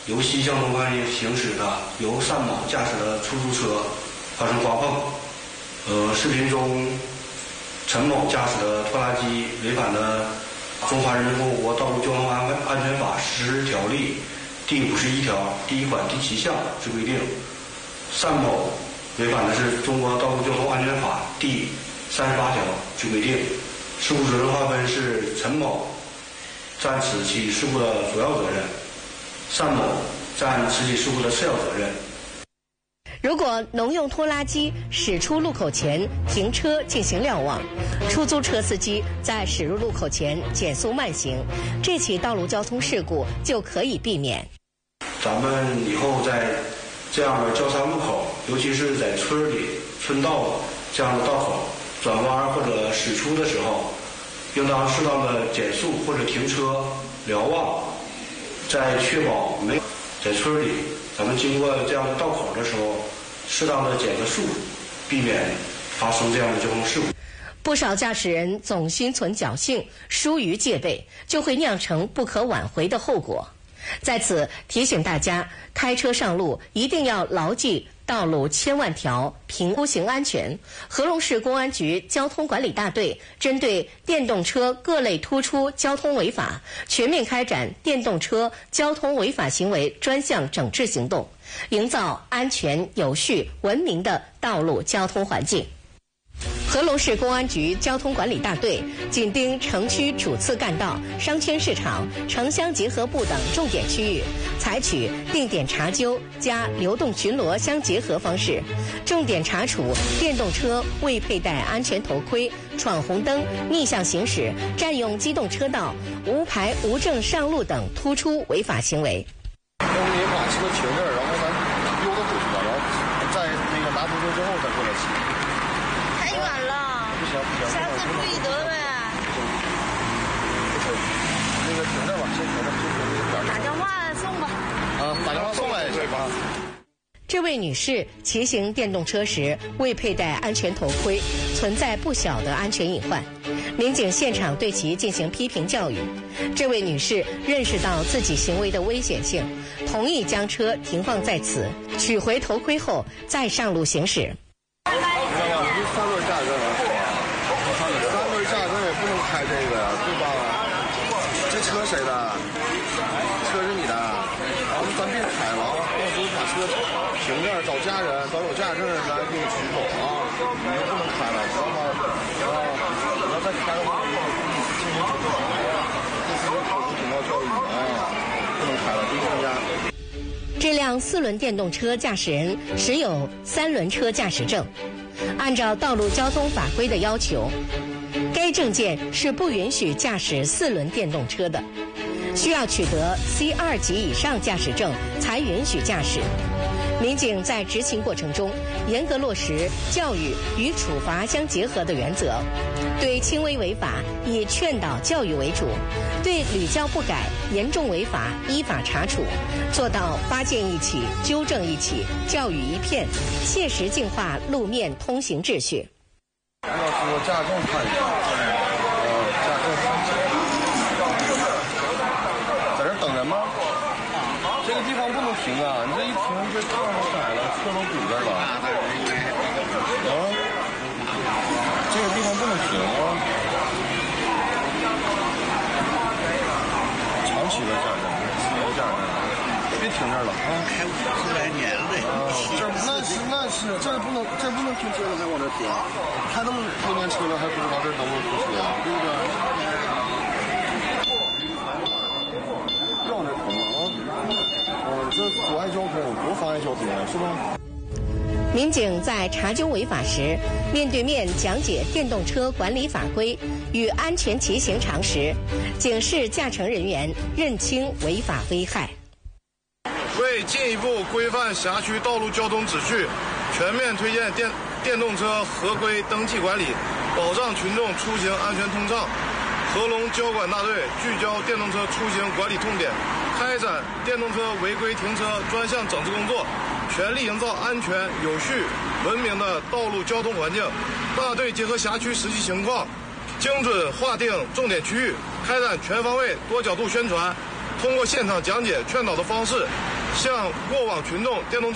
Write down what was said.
由西向东方向行驶的由单某驾驶的出租车发生刮碰。视频中，陈某驾驶的拖拉机违反了《中华人民共和国道路交通安全法实施条例》第51条第1款第7项之规定。单某违反的是《中国道路交通安全法》第38条之规定。事故责任划分是陈某占此起事故的主要责任，单某占此起事故的次要责任。 如果农用拖拉机驶出路口前停车进行瞭望，出租车司机在驶入路口前减速慢行，这起道路交通事故就可以避免。 咱们以后在这样的交叉路口，尤其是在村里、村道这样的道口转弯或者驶出的时候，应当适当的减速或者停车瞭望，在确保没在村里咱们经过这样的道口的时候，适当的减个速，避免发生这样的交通事故。 不少驾驶人总心存侥幸，疏于戒备，就会酿成不可挽回的后果。在此提醒大家，开车上路一定要牢记道路千万条，平出行安全。和龙市公安局交通管理大队针对电动车各类突出交通违法，全面开展电动车交通违法行为专项整治行动，营造安全、有序、文明的道路交通环境。和龙市公安局交通管理大队紧盯城区主次干道、商圈市场、城乡结合部等重点区域，采取定点查纠加流动巡逻相结合方式，重点查处电动车未佩戴安全头盔、闯红灯、逆向行驶、占用机动车道、无牌无证上路等突出违法行为。 要不你把车停这儿，然后咱溜达回去吧，然后在那个拿出车之后再过来骑。 太远了， 不行， 下次注意得呗。 那个停这儿吧，先停这儿， 打电话送吧。 啊，打电话送来也行吧。 这位女士骑行电动车时未佩戴安全头盔，存在不小的安全隐患。民警现场对其进行批评教育。这位女士认识到自己行为的危险性，同意将车停放在此，取回头盔后再上路行驶。 三轮驾驶三轮驾驶也不能开这个呀，对吧？这车谁的？车是你的，然后咱别开了啊！到时候把车停这儿，找家人，找有驾驶证的来给你取走啊！你就不能开了，知道吗？啊，你要再开的话，进行警告教育啊！不能开了，别参加。 这辆4轮电动车驾驶人持有3轮车驾驶证，按照道路交通法规的要求，该证件是不允许驾驶4轮电动车的，需要取得 C2级以上驾驶证才允许驾驶。民警在执行过程中严格落实教育与处罚相结合的原则，对轻微违法以劝导教育为主，对屡教不改、严重违法依法查处，做到发现一起、纠正一起、教育一片，切实净化路面通行秩序。 要说驾证看一下，驾证看一下，在这等人吗？这个地方不能停啊！你这一停，这道都窄了，车都堵这儿了。啊，这个地方不能停啊！长期的驾证，自由驾证，别停这儿了啊！ 开50来年了， 那是，这不能停车了，还往这停，还那么多年车了，还不知道这能不能停车，对不对？别往这停了啊！这阻碍交通，多妨碍交通啊，是吧？ 民警在查纠违法时，面对面讲解电动车管理法规与安全骑行常识，警示驾乘人员认清违法危害。 为进一步规范辖区道路交通秩序，全面推荐电动车合规登记管理，保障群众出行安全通畅，和龙交管大队聚焦电动车出行管理痛点，开展电动车违规停车专项整治工作，全力营造安全、有序、文明的道路交通环境。大队结合辖区实际情况，精准划定重点区域，开展全方位、多角度宣传，通过现场讲解、劝导的方式， 向过往群众电动